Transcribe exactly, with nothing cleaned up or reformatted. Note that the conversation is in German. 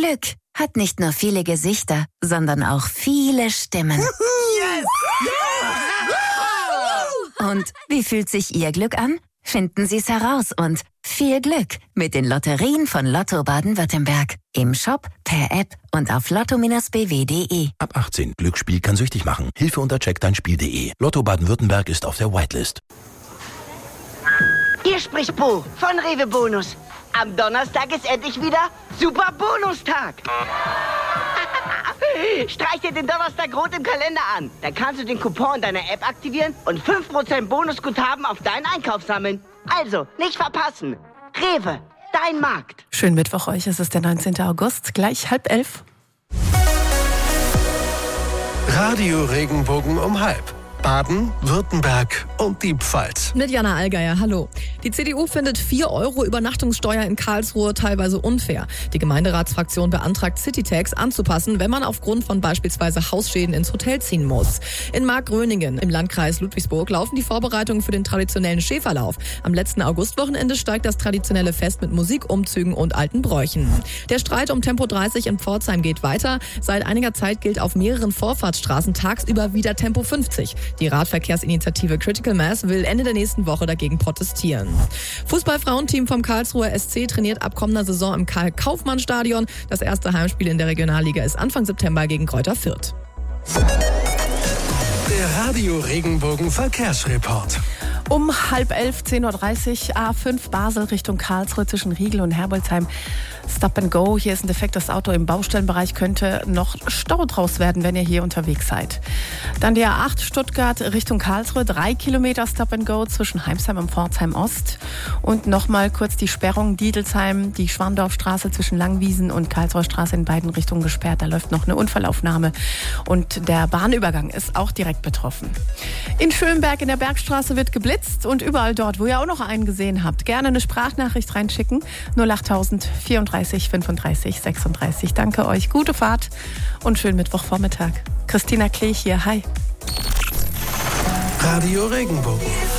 Glück hat nicht nur viele Gesichter, sondern auch viele Stimmen. Yes! Yeah! Und wie fühlt sich Ihr Glück an? Finden Sie es heraus und viel Glück mit den Lotterien von Lotto Baden-Württemberg. Im Shop, per App und auf lotto Bindestrich b w punkt d e. Ab achtzehn. Glücksspiel kann süchtig machen. Hilfe unter check dein Spiel punkt d e. Lotto Baden-Württemberg ist auf der Whitelist. Hier spricht Bo von Rewe Bonus. Am Donnerstag ist endlich wieder Super Bonustag. Streich dir den Donnerstag rot im Kalender an. Dann kannst du den Coupon in deiner App aktivieren und fünf Prozent Bonusguthaben auf deinen Einkauf sammeln. Also, nicht verpassen. Rewe, dein Markt. Schönen Mittwoch euch, es ist der neunzehnten August, gleich halb elf. Radio Regenbogen um halb. Baden, Württemberg und die Pfalz. Mit Jana Allgeier, hallo. Die C D U findet vier Euro Übernachtungssteuer in Karlsruhe teilweise unfair. Die Gemeinderatsfraktion beantragt Citytax anzupassen, wenn man aufgrund von beispielsweise Hausschäden ins Hotel ziehen muss. In Markgröningen im Landkreis Ludwigsburg laufen die Vorbereitungen für den traditionellen Schäferlauf. Am letzten Augustwochenende steigt das traditionelle Fest mit Musik, Umzügen und alten Bräuchen. Der Streit um Tempo dreißig in Pforzheim geht weiter. Seit einiger Zeit gilt auf mehreren Vorfahrtsstraßen tagsüber wieder Tempo fünfzig. Die Radverkehrsinitiative Critical Mass will Ende der nächsten Woche dagegen protestieren. Fußball-Frauenteam vom Karlsruher S C trainiert ab kommender Saison im Karl-Kaufmann-Stadion. Das erste Heimspiel in der Regionalliga ist Anfang September gegen Greuther Fürth. Der Radio Regenbogen Verkehrsreport. Um halb elf, zehn Uhr dreißig, A fünf Basel Richtung Karlsruhe zwischen Riegel und Herbolzheim. Stop and go. Hier ist ein defektes Auto im Baustellenbereich. Könnte noch Stau draus werden, wenn ihr hier unterwegs seid. Dann die A acht Stuttgart Richtung Karlsruhe. Drei Kilometer Stop and go zwischen Heimsheim und Pforzheim Ost. Und nochmal kurz die Sperrung Diedelsheim, die Schwandorfstraße zwischen Langwiesen und Karlsruher Straße in beiden Richtungen gesperrt. Da läuft noch eine Unfallaufnahme. Und der Bahnübergang ist auch direkt betroffen. In Schönberg in der Bergstraße wird geblitzt. Und überall dort, wo ihr auch noch einen gesehen habt, gerne eine Sprachnachricht reinschicken. null acht vierunddreißig fünfunddreißig sechsunddreißig. Danke euch, gute Fahrt und schönen Mittwochvormittag. Christina Klee hier, hi. Radio Regenbogen.